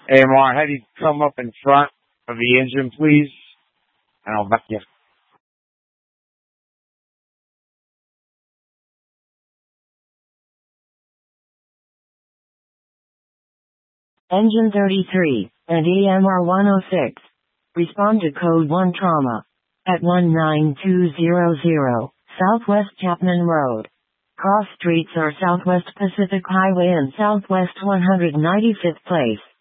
AMR, have you come up in front of the engine, please? And I'll back you. Engine 33 and AMR 106. Respond to Code 1 Trauma at 19200 Southwest Chapman Road. Cross streets are Southwest Pacific Highway and Southwest 195th Place.